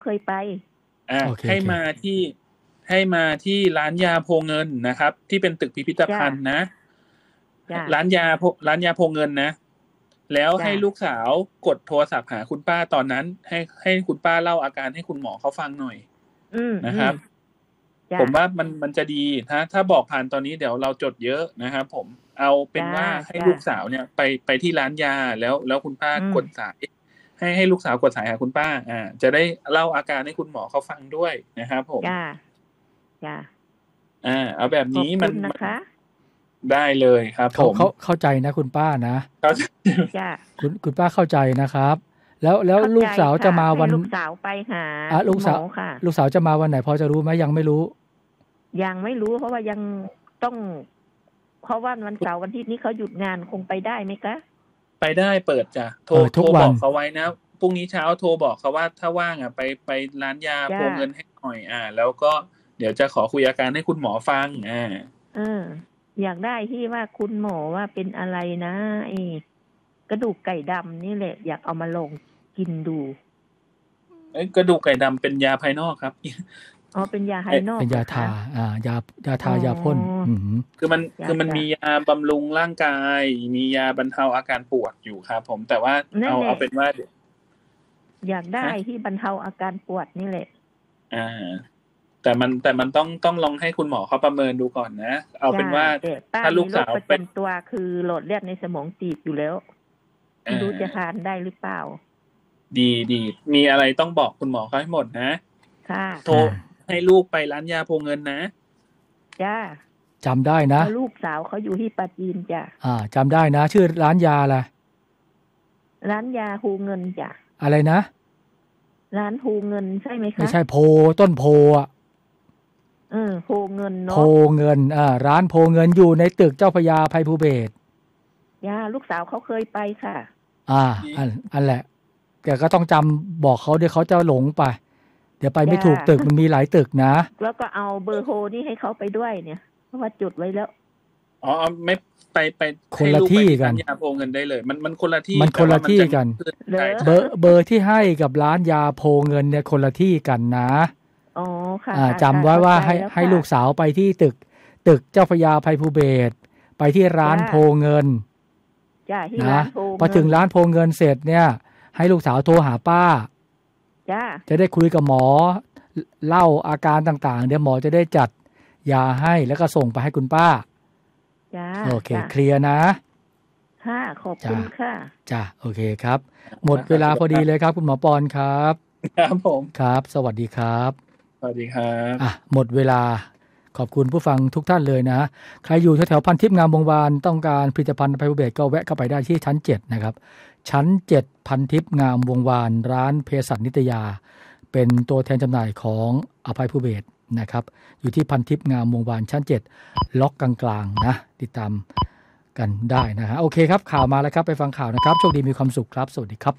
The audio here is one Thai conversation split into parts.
เคยไปให้มาที่ร้านยาโพเงินนะครับที่เป็นตึกพิพิธภัณฑ์นะร้านยาโพเงินนะแล้วให้ลูกสาวกดโทรศัพท์หาคุณป้าตอนนั้นให้คุณป้าเล่าอาการให้คุณหมอเขาฟังหน่อยนะครับผมว่ามันจะดีถ้าบอกผ่านตอนนี้เดี๋ยวเราจดเยอะนะครับผมเอาเป็นว่าให้ลูกสาวเนี่ยไปที่ร้านยาแล้วคุณป้ากดสายให้ลูกสาวกดสายหาคุณป้าจะได้เล่าอาการให้คุณหมอเขาฟังด้วยนะครับผมจ้าเอาแบบนี้มันนะคะได้เลยครับผมเข้าใจนะคุณป้านะคุณป้าเข้าใจนะครับแล้วลูกสาวจะมาวันลูกสาวไปหาลูกสาวจะมาวันไหนพอจะรู้ไหมยังไม่รู้เพราะว่ายังต้องเพราะว่าวันเสาร์วันอาทิตย์นี้เขาหยุดงานคงไปได้ไหมคะไปได้เปิดจ้ะโทรบอกเขาไว้นะพรุ่งนี้เช้าโทรบอกเขาว่าถ้าว่างไปร้านยาโพเงินให้หน่อยแล้วก็เดี๋ยวจะขอคุยอาการให้คุณหมอฟังอยากได้ที่ว่าคุณหมอว่าเป็นอะไรนะกระดูกไก่ดำนี่แหละอยากเอามาลองกินดูกระดูกไก่ดำเป็นยาภายนอกครับเป็นยาภายนอกเป็นยาทายาทายาพ่นคือมันมียาบำรุงร่างกายมียาบรรเทาอาการปวดอยู่ครับผมแต่ว่าเอาเป็นว่าอยากได้ที่บรรเทาอาการปวดนี่แหละแต่มันต้องลองให้คุณหมอเขาประเมินดูก่อนนะเอาเป็นว่าถ้าลูกสาวเป็นตัวคือหลอดเลือดในสมองตีบอยู่แล้วไม่รู้จะทานได้หรือเปล่าดีมีอะไรต้องบอกคุณหมอเขาให้หมดนะค่ะโทรให้ลูกไปร้านยาโพเงินนะจ้าจำได้นะลูกสาวเขาอยู่ที่ปราจีนจ้ะจำได้นะชื่อร้านยาอะไรร้านยาโพเงินจ้ะอะไรนะร้านโพเงินใช่ไหมคะไม่ใช่โพต้นโพโพเงินเนาะโพเงินร้านโพเงินอยู่ในตึกเจ้าพระยาไพภูเบศรลูกสาวเขาเคยไปค่ะอันแหละแต่ก็ต้องจำบอกเขาเดี๋ยวเขาจะหลงไปเดี๋ยวไปไม่ถูกตึกมันมีหลายตึกนะแล้วก็เอาเบอร์โทรนี่ให้เขาไปด้วยเนี่ยเพราะว่าจดไว้แล้วไม่ไปคนละที่กันยาโพเงินได้เลยมันคนละที่มันคนละที่กันเบอร์ที่ให้กับร้านยาโพเงินเนี่ยคนละที่กันนะค่ะจำไว้ว่าให้ลูกสาวไปที่ตึกเจ้าพระยาไพภูเบศรไปที่ร้านโพเงินนะพอถึงร้านโพเงินเสร็จเนี่ยให้ลูกสาวโทรหาป้าจะได้คุยกับหมอเล่าอาการต่างๆเดี๋ยวหมอจะได้จัดยาให้แล้วก็ส่งไปให้คุณป้าโอเคเคลียร์นะค่ะขอบคุณค่ะจ้ะโอเคครับหมดเวลาพอดีเลยครับคุณหมอปอนครับครับผมครับสวัสดีครับสวัสดีครับหมดเวลาขอบคุณผู้ฟังทุกท่านเลยนะใครอยู่แถวๆพันทิพย์งามวงวานต้องการผลิตภัณฑ์ไพภูเบศรก็แวะเข้าไปได้ที่ชั้น7นะครับชั้น7พันทิพย์งามวงวานร้านเภสัชนิตยาเป็นตัวแทนจำหน่ายของอภัยภูเบศรนะครับอยู่ที่พันทิพย์งามวงวานชั้น7ล็อกกลางๆนะติดตามกันได้นะฮะโอเคครับข่าวมาแล้วครับไปฟังข่าวนะครับโชคดีมีความสุขครับสวัสดีครับ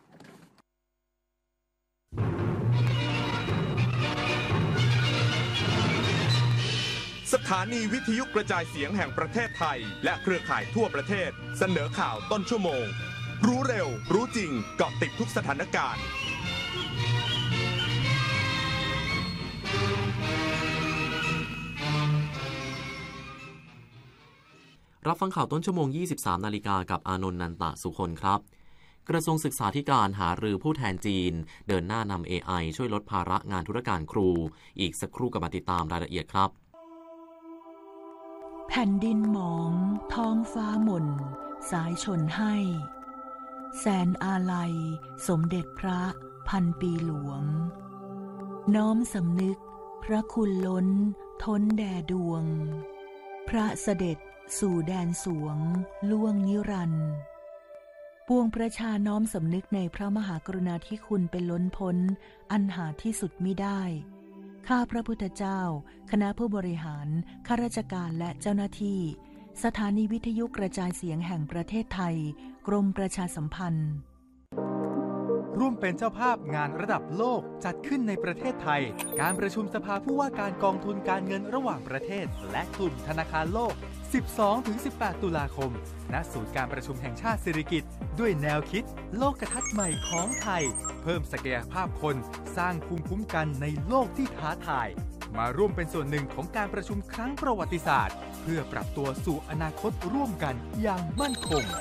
สถานีวิทยุกระจายเสียงแห่งประเทศไทยและเครือข่ายทั่วประเทศเสนอข่าวต้นชั่วโมงรู้เร็วรู้จริงเกาะติดทุกสถานการณ์รับฟังข่าวต้นชั่วโมง 23 นาฬิกากับอานนท์ นันตะสุคนครับกระทรวงศึกษาธิการหารือผู้แทนจีนเดินหน้านำ AI ช่วยลดภาระงานธุรการครูอีกสักครู่กับมาติดตามรายละเอียดครับแผ่นดินหมองท้องฟ้าหม่นสายชนให้แสนอาลัยสมเด็จพระพันปีหลวงน้อมสำนึกพระคุณล้นท้นแด่ดวงพระเสด็จสู่แดนสวงล่วงนิรันดร์ปวงประชาน้อมสำนึกในพระมหากรุณาธิคุณเป็นล้นพ้นอันหาที่สุดมิได้ข้าพระพุทธเจ้าคณะผู้บริหารข้าราชการและเจ้าหน้าที่สถานีวิทยุกระจายเสียงแห่งประเทศไทยกรมประชาสัมพันธ์ร่วมเป็นเจ้าภาพงานระดับโลกจัดขึ้นในประเทศไทยการประชุมสภาผู้ว่าการกองทุนการเงินระหว่างประเทศและกลุ่มธนาคารโลก 12-18 ตุลาคม ณ ศูนย์การประชุมแห่งชาติสิริกิติ์ด้วยแนวคิดโลกทัศน์ใหม่ของไทยเพิ่มศักยภาพคนสร้างภูมิคุ้มกันในโลกที่ท้าทายมาร่วมเป็นส่วนหนึ่งของการประชุมครั้งประวัติศาสตร์เพื่อปรับตัวสู่อนาคตร่วมกันอย่างมั่นคง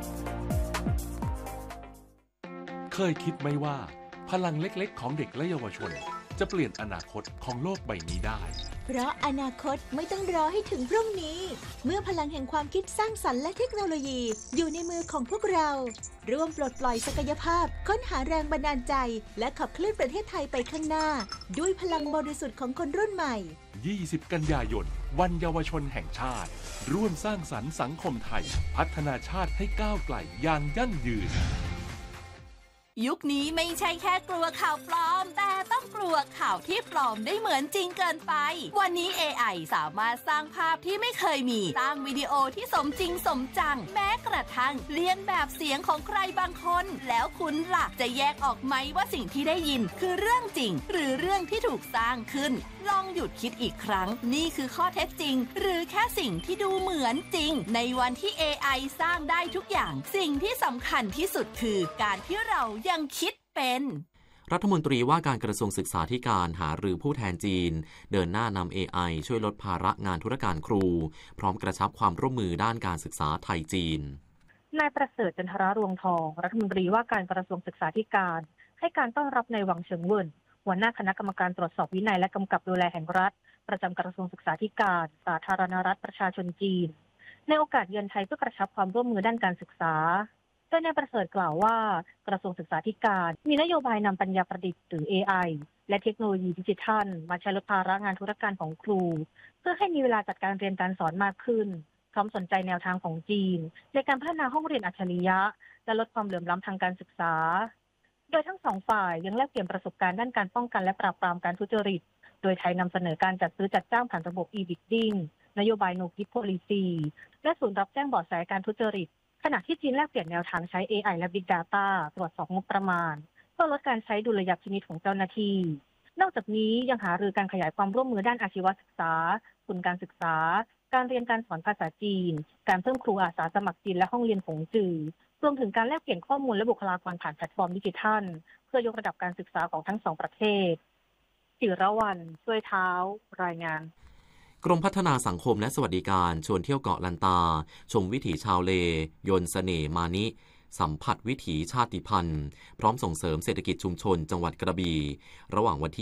เคยคิดไหมว่าพลังเล็กๆของเด็กและเยาวชนจะเปลี่ยนอนาคตของโลกใบนี้ได้เพราะอนาคตไม่ต้องรอให้ถึงพรุ่งนี้เมื่อพลังแห่งความคิดสร้างสรรค์และเทคโนโลยีอยู่ในมือของพวกเราร่วมปลดปล่อยศักยภาพค้นหาแรงบันดาลใจและขับเคลื่อนประเทศไทยไปข้างหน้าด้วยพลังบริสุทธิ์ของคนรุ่นใหม่ 20 กันยายนวันเยาวชนแห่งชาติร่วมสร้างสรรค์สังคมไทยพัฒนาชาติให้ก้าวไกลอย่างยั่งยืนยุคนี้ไม่ใช่แค่กลัวข่าวปลอมแต่ต้องกลัวข่าวที่ปลอมได้เหมือนจริงเกินไปวันนี้ AI สามารถสร้างภาพที่ไม่เคยมีสร้างวิดีโอที่สมจริงสมจังแม้กระทั่งเลียนแบบเสียงของใครบางคนแล้วคุณล่ะจะแยกออกไหมว่าสิ่งที่ได้ยินคือเรื่องจริงหรือเรื่องที่ถูกสร้างขึ้นลองหยุดคิดอีกครั้งนี่คือข้อเท็จจริงหรือแค่สิ่งที่ดูเหมือนจริงในวันที่ AI สร้างได้ทุกอย่างสิ่งที่สำคัญที่สุดคือการที่เรายังคิดเป็นรัฐมนตรีว่าการกระทรวงศึกษาธิการหารือผู้แทนจีนเดินหน้านำ AI ช่วยลดภาระงานธุรการครูพร้อมกระชับความร่วมมือด้านการศึกษาไทยจีนนายประเสริฐจันทรารวงทองรัฐมนตรีว่าการกระทรวงศึกษาธิการให้การต้อนรับในหวังเฉิงเวินหัวหน้าคณะกรรมการตรวจสอบวินัยและกำกับดูแลแห่งรัฐประจำกระทรวงศึกษาธิการสาธารณรัฐประชาชนจีนในโอกาสเยือนไทยเพื่อกระชับความร่วมมือด้านการศึกษาโดยนายประเสริฐกล่าวว่ากระทรวงศึกษาธิการมีนโยบายนำปัญญาประดิษฐ์หรือ AI และเทคโนโลยีดิจิทัลมาใช้ลดภาระงานธุรการของครูเพื่อให้มีเวลาจัดการเรียนการสอนมากขึ้นพร้อมสนใจแนวทางของจีนในการพัฒนาห้องเรียนอัจฉริยะและลดความเหลื่อมล้ำทางการศึกษาโดยทั้งสองฝ่ายยังแลกเปลี่ยนประสบการณ์ด้านการป้องกันและปราบปรามการทุจริตโดยไทยนำเสนอการจัดซื้อจัดจ้างผ่านระบบ e-bidding นโยบาย No Gift Policy และศูนย์รับแจ้งเบาะแสการทุจริตขณะที่จีนแลกเปลี่ยนแนวทางใช้ AI และ Big Data ตรวจสอบงบประมาณเพื่อลดการใช้ดุลยพินิจของเจ้าหน้าที่นอกจากนี้ยังหารือการขยายความร่วมมือด้านอาชีวศึกษาทุนการศึกษาการเรียนการสอนภาษาจีนการเพิ่มครูอาสาสมัครจีนและห้องเรียนหงจือรวมถึงการแลกเปลี่ยนข้อมูลและบุคลากรผ่านแพลตฟอร์มดิจิทัลเพื่อยกระดับการศึกษาของทั้งสองประเทศจิรวรรณช่วยเท้ารายงานกรมพัฒนาสังคมและสวัสดิการชวนเที่ยวเกาะลันตาชมวิถีชาวเลยนเสน่ห์มานิสัมผัสวิถีชาติพันธุ์พร้อมส่งเสริมเศรษฐกิจชุมชนจังหวัดกระบี่ระหว่างวันที่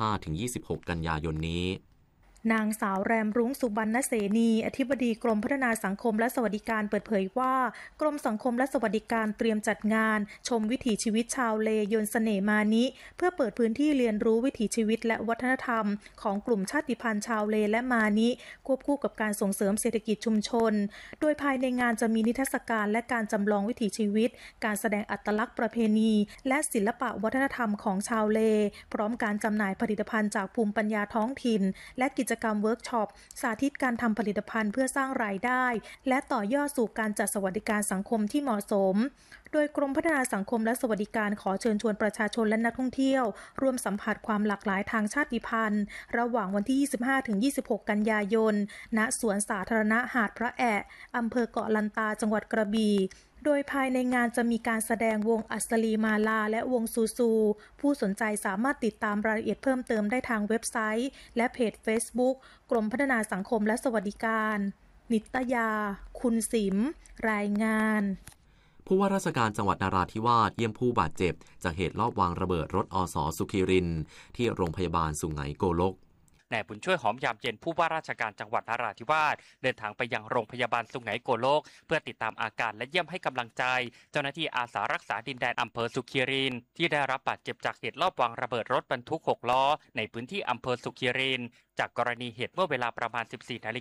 25-26 กันยายนนี้นางสาวแรมรุ้งสุบรรณเสนีอธิบดีกรมพัฒนาสังคมและสวัสดิการเปิดเผยว่ากรมสังคมและสวัสดิการเตรียมจัดงานชมวิถีชีวิตชาวเลยนเสน่ห์มานิเพื่อเปิดพื้นที่เรียนรู้วิถีชีวิตและวัฒนธรรมของกลุ่มชาติพันธุ์ชาวเลและมานิควบคู่กับการส่งเสริมเศรษฐกิจชุมชนโดยภายในงานจะมีนิทรรศการและการจำลองวิถีชีวิตการแสดงอัตลักษณ์ประเพณีและศิลปะวัฒนธรรมของชาวเลพร้อมการจำหน่ายผลิตภัณฑ์จากภูมิปัญญาท้องถิ่นและกิจกรรมเวิร์กช็อปสาธิตการทำผลิตภัณฑ์เพื่อสร้างรายได้และต่อยอดสู่การจัดสวัสดิการสังคมที่เหมาะสมโดยกรมพัฒนาสังคมและสวัสดิการขอเชิญชวนประชาชนและนักท่องเที่ยวร่วมสัมผัสความหลากหลายทางชาติพันธุ์ระหว่างวันที่ 25-26 กันยายนณสวนสาธารณะหาดพระแอะอำเภอเกาะลันตาจังหวัดกระบี่โดยภายในงานจะมีการแสดงวงอัศลีมาลาและวงซูซูผู้สนใจสามารถติดตามรายละเอียดเพิ่มเติมได้ทางเว็บไซต์และเพจ Facebook กรมพัฒนาสังคมและสวัสดิการนิตยาคุณสิมรายงานผู้ว่าราชการจังหวัดนราธิวาสเยี่ยมผู้บาดเจ็บจากเหตุลอบวางระเบิดรถอส.สุขีรินทร์ที่โรงพยาบาลสุไหงโกลกนายบุญช่วยหอมยามเย็นผู้ว่าราชการจังหวัดนราธิวาสเดินทางไปยังโรงพยาบาลสุไหงโกลกเพื่อติดตามอาการและเยี่ยมให้กำลังใจเจ้าหน้าที่อาสารักษาดินแดนอำเภอสุขีรินทร์ที่ได้รับบาดเจ็บจากเหตุลอบวางระเบิดรถบรรทุก6ล้อในพื้นที่อำเภอสุขีรินทร์จากกรณีเหตุเมื่อเวลาประมาณ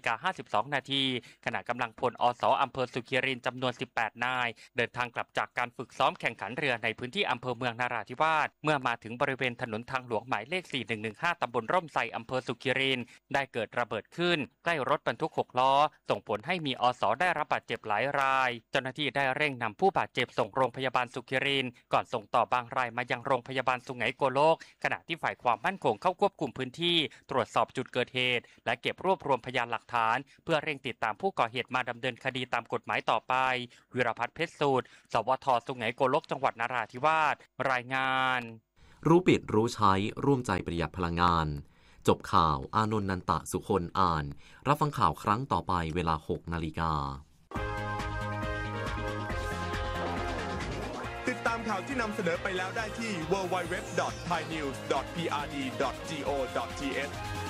14:52 นาทีขณะกำลังพลอส.อำเภอสุขีรินทร์จำนวน18นายเดินทางกลับจากการฝึกซ้อมแข่งขันเรือในพื้นที่อำเภอเมืองนราธิวาสเมื่อมาถึงบริเวณถนนทางหลวงหมายเลข 4115 ตำบลร่มไทรอำเภอสุขิรินทร์ได้เกิดระเบิดขึ้นใกล้รถบรรทุก6ล้อส่งผลให้มีอส.ได้รับบาดเจ็บหลายรายเจ้าหน้าที่ได้เร่งนำผู้บาดเจ็บส่งโรงพยาบาลสุขิรินทร์ก่อนส่งต่อบางรายมายังโรงพยาบาลสุไหงโกลกขณะที่ฝ่ายความมั่นคงเข้าควบคุมพื้นที่ตรวจสอบจุดเกิดเหตุและเก็บรวบรวมพยานหลักฐานเพื่อเร่งติดตามผู้ก่อเหตุมาดำเนินคดีตามกฎหมายต่อไปวิรพัฒน์เพชรสูตรสวท.สุไหงโกลกจังหวัดนราธิวาสรายงานรู้ปิดรู้ใช้ร่วมใจประหยัดพลังงานจบข่าวอานนท์นันตะสุคนอ่านรับฟังข่าวครั้งต่อไปเวลา 6 นาฬิกาติดตามข่าวที่นำเสนอไปแล้วได้ที่ www.thainews.prd.go.th